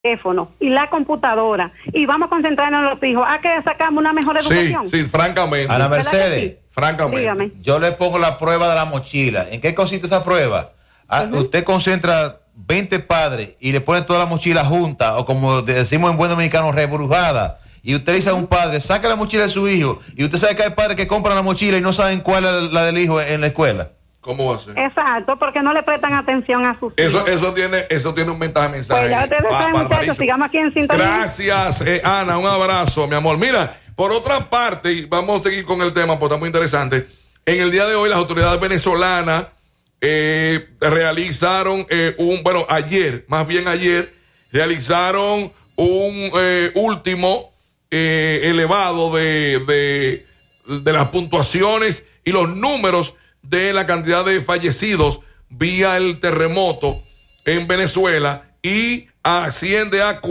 teléfono y la computadora y vamos a concentrarnos en los hijos, ¿a que sacamos una mejor educación? Sí, francamente. Ana Mercedes, francamente. Dígame. yo le pongo la prueba de la mochila. ¿En qué consiste esa prueba? Usted concentra 20 padres y le pone toda la mochila junta, o como decimos en buen dominicano, rebrujada. Y usted dice a un padre, saca la mochila de su hijo, y usted sabe que hay padres que compran la mochila y no saben cuál es la del hijo en la escuela. ¿Cómo va a ser? Exacto, porque no le prestan atención a sus hijos. Eso tiene un mensaje. Pues ya ustedes saben, muchachos, sigamos aquí en sintonía. Gracias, Ana, un abrazo, mi amor. Mira, por otra parte, y vamos a seguir con el tema, porque está muy interesante. En el día de hoy, las autoridades venezolanas realizaron ayer, realizaron un último elevado de las puntuaciones y los números de la cantidad de fallecidos vía el terremoto en Venezuela, y asciende a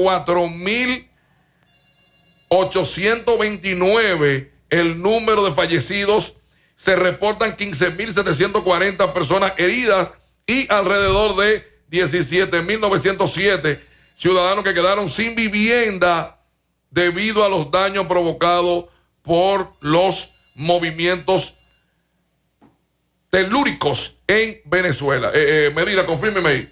4.829 el número de fallecidos. Se reportan 15.740 personas heridas y alrededor de 17.907 ciudadanos que quedaron sin vivienda debido a los daños provocados por los movimientos telúricos en Venezuela. Medina, confírmeme ahí.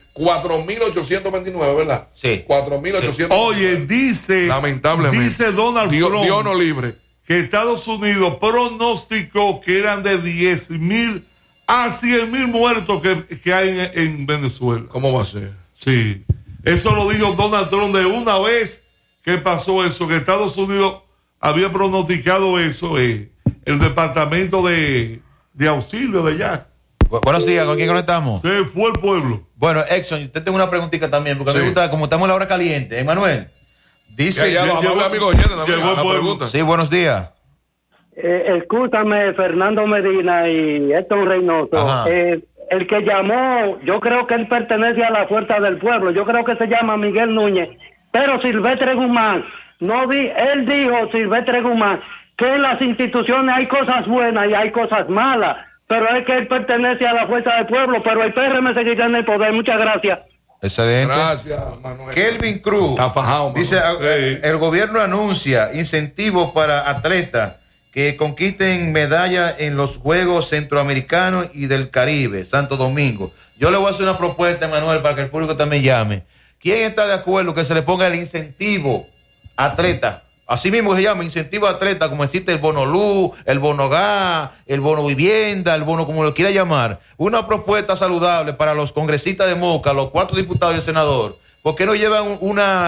4.829, ¿verdad? Sí. 4.829. Oye, lamentablemente, dice Donald Trump Dios no libre, que Estados Unidos pronosticó que eran de 10.000 a 100.000 muertos que hay en Venezuela. ¿Cómo va a ser? Sí. Eso lo dijo Donald Trump de una vez que pasó eso, que Estados Unidos había pronosticado eso, el departamento de auxilio de allá. Buenos días, ¿con quién conectamos? Se fue el pueblo. Bueno, Exxon, usted tengo una preguntita también, porque me gusta, como estamos en la hora caliente, Emanuel. Dice. Ya los amigos llegó la pregunta. Sí, buenos días. Escúchame, Fernando Medina y Héctor Reynoso. El que llamó, yo creo que él pertenece a la Fuerza del Pueblo. Yo creo que se llama Miguel Núñez. Pero Silvestre Guzmán, él dijo, Silvestre Guzmán, que en las instituciones hay cosas buenas y hay cosas malas. Pero es que él pertenece a la Fuerza del Pueblo, pero el PRM seguirá en el poder. Muchas gracias. Excelente. Gracias, Manuel. Kelvin Cruz Está fajado, Manuel. dice, el gobierno anuncia incentivos para atletas que conquisten medallas en los Juegos Centroamericanos y del Caribe, Santo Domingo. Yo le voy a hacer una propuesta, Manuel, para que el público también llame. ¿Quién está de acuerdo que se le ponga el incentivo a atleta? Así mismo se llama, incentivo a atleta, como existe el bono luz, el bono gas, el bono vivienda, el bono como lo quiera llamar. Una propuesta saludable para los congresistas de Moca, los 4 diputados y el senador. ¿Por qué no llevan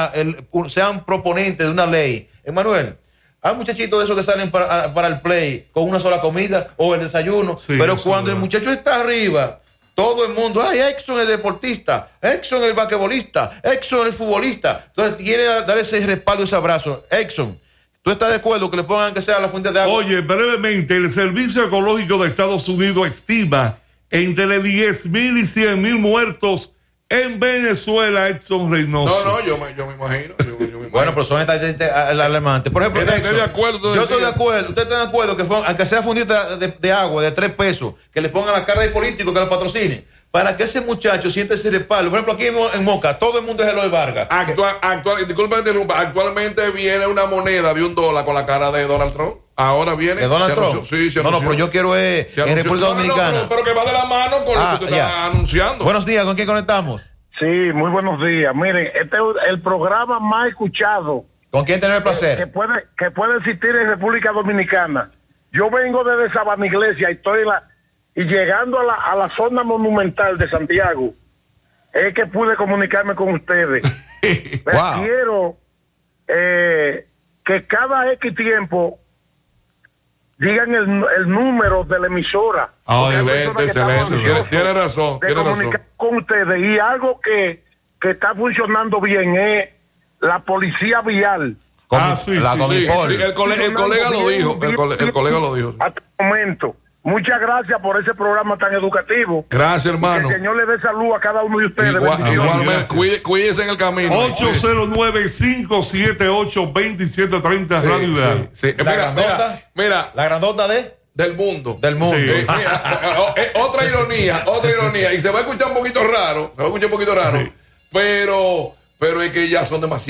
sean proponentes de una ley? Emanuel, hay muchachitos de esos que salen para el play con una sola comida o el desayuno, sí, pero cuando el muchacho está arriba, todo el mundo, Exxon es deportista, Exxon es el basquetbolista, Exxon es el futbolista. Entonces quiere dar ese respaldo, ese abrazo. Exxon, ¿tú estás de acuerdo que le pongan que sea la fuente de agua? Oye, brevemente, el Servicio Ecológico de Estados Unidos estima entre 10.000 y 100.000 muertos en Venezuela, Exxon Reynoso. No, yo me imagino. Bueno, pero son estadísticas alarmantes. Por ejemplo, estoy de acuerdo. Yo estoy de acuerdo. ¿Usted está de acuerdo que aunque sea fundita de agua de 3 pesos, que le pongan la cara de político que lo patrocine? Para que ese muchacho sienta ese respaldo. Por ejemplo, aquí en Moca, todo el mundo es Eloy Vargas. Disculpa que interrumpa. Actualmente viene una moneda de $1 con la cara de Donald Trump. Ahora viene. ¿De Donald Trump? Sí, no, pero yo quiero en República Dominicana. Pero que va de la mano con lo que tú estás anunciando. Buenos días, ¿con quién conectamos? Sí, muy buenos días. Miren, este es el programa más escuchado. ¿Con quién tenemos el placer? Que puede existir en República Dominicana. Yo vengo desde Sabana Iglesia y llegando a la zona monumental de Santiago, es que pude comunicarme con ustedes. Wow. Quiero que cada X tiempo digan el número de la emisora. Excelente. Tiene razón. De comunicar con ustedes. Y algo que está funcionando bien es la policía vial. El colega lo dijo. El colega lo dijo. Hasta el momento. Muchas gracias por ese programa tan educativo. Gracias, hermano. Que el Señor le dé salud a cada uno de ustedes. Igualmente, cuídense en el camino. 809-578-2730 Radio. Sí. Mira. La grandota del mundo. Del mundo. Sí. Otra ironía. Y se va a escuchar un poquito raro. Pero pero es que ya son demasiados.